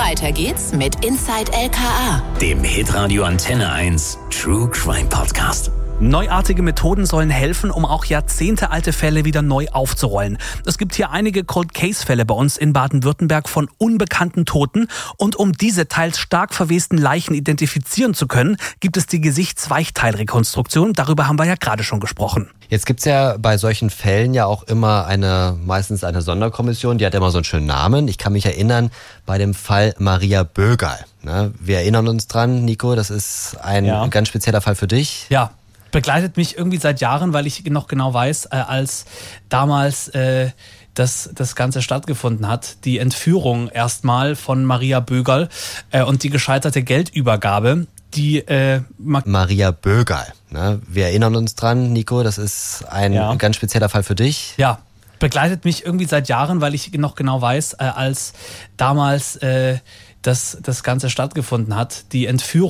Weiter geht's mit Inside LKA, dem Hitradio Antenne 1 True Crime Podcast. Neuartige Methoden sollen helfen, um auch jahrzehntealte Fälle wieder neu aufzurollen. Es gibt hier einige Cold-Case-Fälle bei uns in Baden-Württemberg von unbekannten Toten. Und um diese teils stark verwesten Leichen identifizieren zu können, gibt es die Gesichtsweichteilrekonstruktion. Darüber haben wir ja gerade schon gesprochen. Jetzt gibt's ja bei solchen Fällen ja auch immer meistens eine Sonderkommission, die hat immer so einen schönen Namen. Ich kann mich erinnern, bei dem Fall Maria Bögerl. Wir erinnern uns dran, Nico, das ist ein ganz spezieller Fall für dich. Ja. Begleitet mich irgendwie seit Jahren, weil ich noch genau weiß, als damals das Ganze stattgefunden hat, die Entführung erstmal von Maria Bögerl und die gescheiterte Geldübergabe, die Maria Bögerl. Wir erinnern uns dran, Nico, das ist ein ganz spezieller Fall für dich. Ja, begleitet mich irgendwie seit Jahren, weil ich noch genau weiß, als damals das Ganze stattgefunden hat, die Entführung